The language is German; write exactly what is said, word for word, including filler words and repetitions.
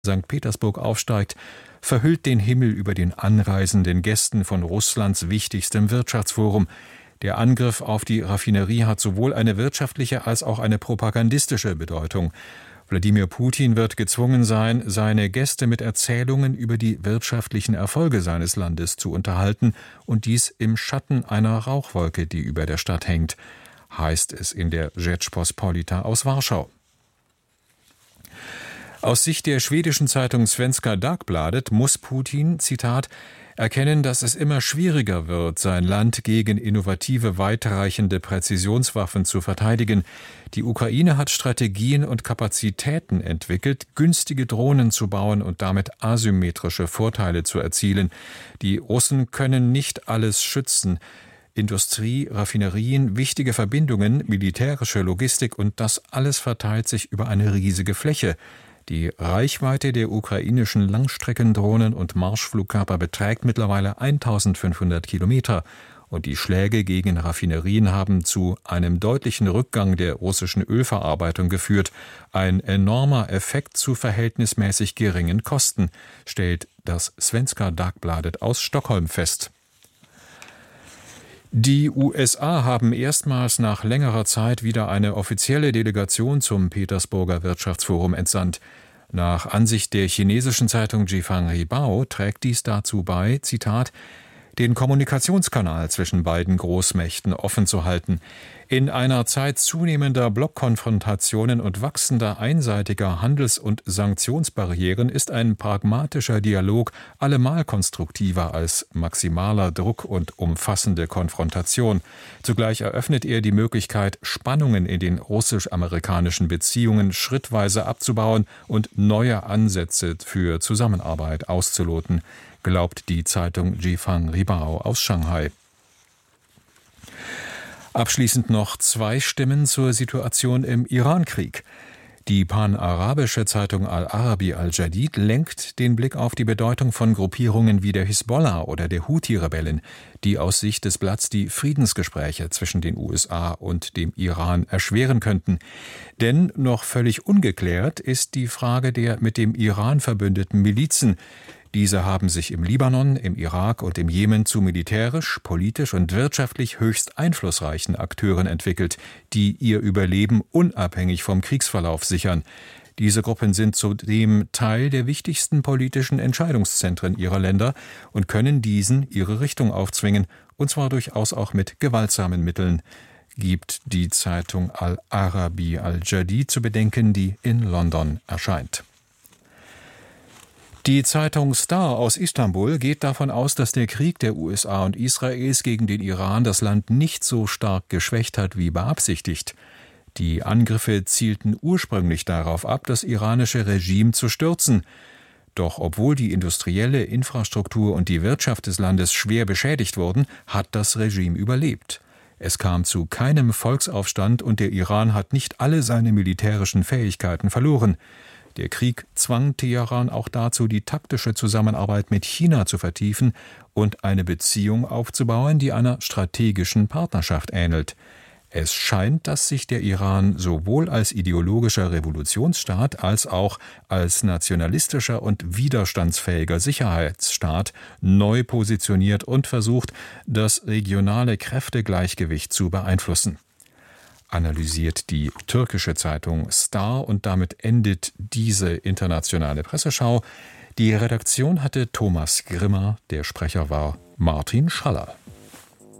Sankt Petersburg aufsteigt, verhüllt den Himmel über den anreisenden Gästen von Russlands wichtigstem Wirtschaftsforum. Der Angriff auf die Raffinerie hat sowohl eine wirtschaftliche als auch eine propagandistische Bedeutung. Wladimir Putin wird gezwungen sein, seine Gäste mit Erzählungen über die wirtschaftlichen Erfolge seines Landes zu unterhalten, und dies im Schatten einer Rauchwolke, die über der Stadt hängt, heißt es in der Rzeczpospolita aus Warschau. Aus Sicht der schwedischen Zeitung Svenska Dagbladet muss Putin, Zitat, erkennen, dass es immer schwieriger wird, sein Land gegen innovative, weitreichende Präzisionswaffen zu verteidigen. Die Ukraine hat Strategien und Kapazitäten entwickelt, günstige Drohnen zu bauen und damit asymmetrische Vorteile zu erzielen. Die Russen können nicht alles schützen. Industrie, Raffinerien, wichtige Verbindungen, militärische Logistik und das alles verteilt sich über eine riesige Fläche. Die Reichweite der ukrainischen Langstreckendrohnen und Marschflugkörper beträgt mittlerweile eintausendfünfhundert Kilometer und die Schläge gegen Raffinerien haben zu einem deutlichen Rückgang der russischen Ölverarbeitung geführt. Ein enormer Effekt zu verhältnismäßig geringen Kosten, stellt das Svenska Dagbladet aus Stockholm fest. Die U S A haben erstmals nach längerer Zeit wieder eine offizielle Delegation zum Petersburger Wirtschaftsforum entsandt. Nach Ansicht der chinesischen Zeitung Jifang Ribao trägt dies dazu bei, Zitat, den Kommunikationskanal zwischen beiden Großmächten offen zu halten. In einer Zeit zunehmender Blockkonfrontationen und wachsender einseitiger Handels- und Sanktionsbarrieren ist ein pragmatischer Dialog allemal konstruktiver als maximaler Druck und umfassende Konfrontation. Zugleich eröffnet er die Möglichkeit, Spannungen in den russisch-amerikanischen Beziehungen schrittweise abzubauen und neue Ansätze für Zusammenarbeit auszuloten, glaubt die Zeitung Jifang Ribao aus Shanghai. Abschließend noch zwei Stimmen zur Situation im Irankrieg. Die panarabische Zeitung Al-Arabi Al-Jadid lenkt den Blick auf die Bedeutung von Gruppierungen wie der Hisbollah oder der Houthi-Rebellen, die aus Sicht des Blatts die Friedensgespräche zwischen den U S A und dem Iran erschweren könnten. Denn noch völlig ungeklärt ist die Frage der mit dem Iran verbündeten Milizen. Diese haben sich im Libanon, im Irak und im Jemen zu militärisch, politisch und wirtschaftlich höchst einflussreichen Akteuren entwickelt, die ihr Überleben unabhängig vom Kriegsverlauf sichern. Diese Gruppen sind zudem Teil der wichtigsten politischen Entscheidungszentren ihrer Länder und können diesen ihre Richtung aufzwingen, und zwar durchaus auch mit gewaltsamen Mitteln, gibt die Zeitung Al-Arabi Al-Jadid zu bedenken, die in London erscheint. Die Zeitung Star aus Istanbul geht davon aus, dass der Krieg der U S A und Israels gegen den Iran das Land nicht so stark geschwächt hat wie beabsichtigt. Die Angriffe zielten ursprünglich darauf ab, das iranische Regime zu stürzen. Doch obwohl die industrielle Infrastruktur und die Wirtschaft des Landes schwer beschädigt wurden, hat das Regime überlebt. Es kam zu keinem Volksaufstand und der Iran hat nicht alle seine militärischen Fähigkeiten verloren. Der Krieg zwang Teheran auch dazu, die taktische Zusammenarbeit mit China zu vertiefen und eine Beziehung aufzubauen, die einer strategischen Partnerschaft ähnelt. Es scheint, dass sich der Iran sowohl als ideologischer Revolutionsstaat als auch als nationalistischer und widerstandsfähiger Sicherheitsstaat neu positioniert und versucht, das regionale Kräftegleichgewicht zu beeinflussen. Analysiert die türkische Zeitung Star, und damit endet diese internationale Presseschau. Die Redaktion hatte Thomas Grimmer, der Sprecher war Martin Schaller.